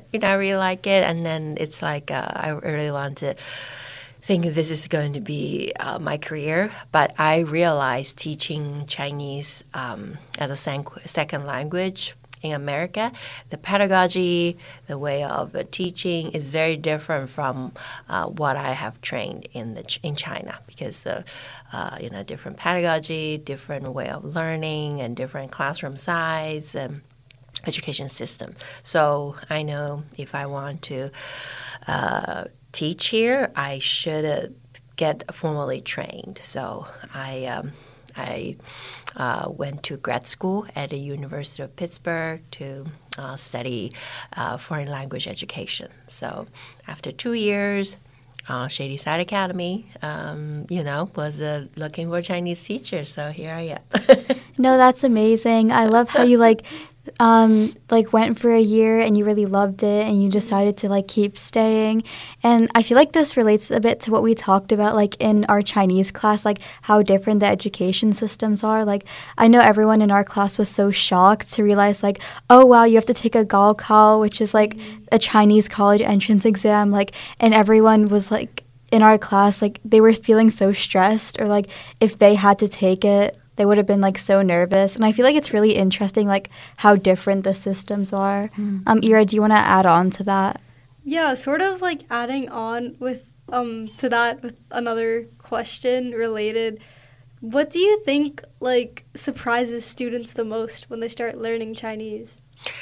I really like it. And then it's like I really want to think this is going to be my career. But I realized teaching Chinese as a second language in America, the pedagogy, the way of teaching is very different from what I have trained in China because different pedagogy, different way of learning, and different classroom size and education system. So I know if I want to teach here, I should get formally trained. So I went to grad school at the University of Pittsburgh to study foreign language education. So after 2 years, Shady Side Academy, was looking for a Chinese teacher. So here I am. No, that's amazing. I love how you went for a year and you really loved it and you decided to keep staying. And I feel like this relates a bit to what we talked about in our Chinese class, how different the education systems are. I know everyone in our class was so shocked to realize oh wow, you have to take a Gaokao, which is a Chinese college entrance exam, and everyone was in our class they were feeling so stressed, or if they had to take it they would have been so nervous. And I feel it's really interesting how different the systems are. Ira, do you want to add on to that? Yeah, sort of adding on with to that with another question related. What do you think surprises students the most when they start learning Chinese?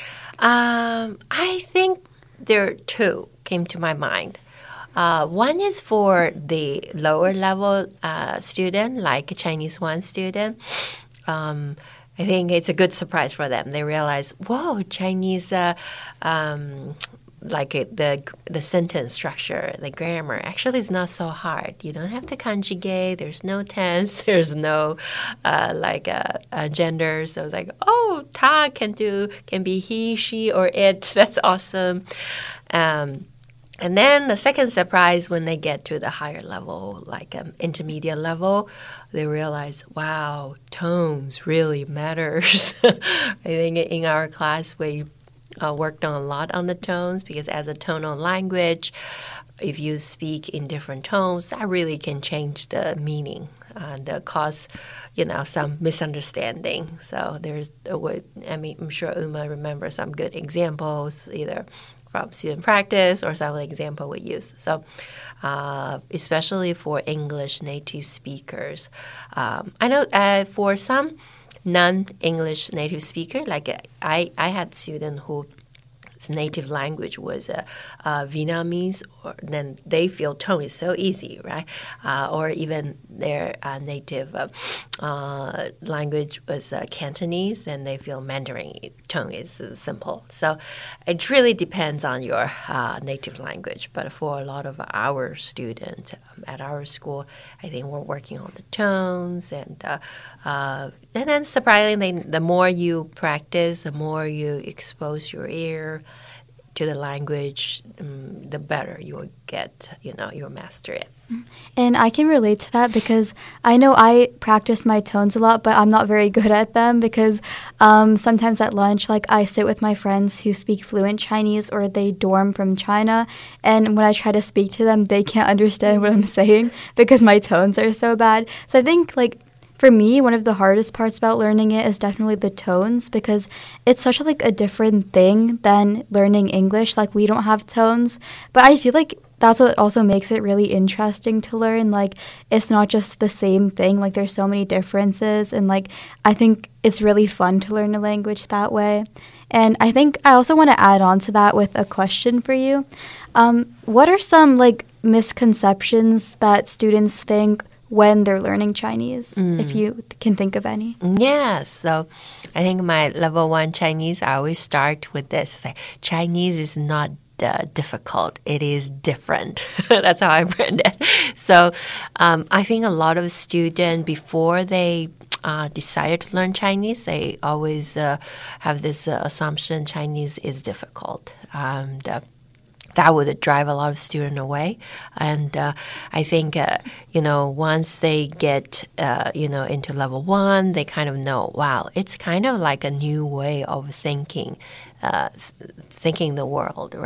I think there are two came to my mind. One is for the lower level student, like a Chinese 1 student. I think it's a good surprise for them. They realize, whoa, Chinese, the sentence structure, the grammar, actually is not so hard. You don't have to conjugate. There's no tense. There's no gender. So it's oh, ta can be he, she, or it. That's awesome. And then the second surprise, when they get to the higher level, intermediate level, they realize, wow, tones really matters. I think in our class we worked on a lot on the tones because as a tonal language, if you speak in different tones, that really can change the meaning and cause, some misunderstanding. So I'm sure Uma remembers some good examples, either from student practice or some example we use. So especially for English native speakers. I know for some non-English native speaker, I had students who native language was Vietnamese, then they feel tone is so easy, right? Or even their native language was Cantonese, then they feel Mandarin tone is simple. So it really depends on your native language. But for a lot of our students at our school, I think we're working on the tones, and then surprisingly, the more you practice, the more you expose your ear to the language, the better you will get, you'll master it. And I can relate to that because I know I practice my tones a lot, but I'm not very good at them because sometimes at lunch, I sit with my friends who speak fluent Chinese or they dorm from China, and when I try to speak to them, they can't understand what I'm saying because my tones are so bad. So I think for me, one of the hardest parts about learning it is definitely the tones because it's such a different thing than learning English. We don't have tones, but I feel that's what also makes it really interesting to learn. It's not just the same thing. There's so many differences, and I think it's really fun to learn a language that way. And I think I also want to add on to that with a question for you. What are some misconceptions that students think when they're learning Chinese, if you can think of any? Yes. So I think my level 1 Chinese, I always start with this. Chinese is not difficult. It is different. That's how I learned it. So I think a lot of students, before they decided to learn Chinese, they always have this assumption Chinese is difficult. That would drive a lot of students away. And I think, once they get, into level 1, they kind of know, wow, it's kind of like a new way of thinking the world, right?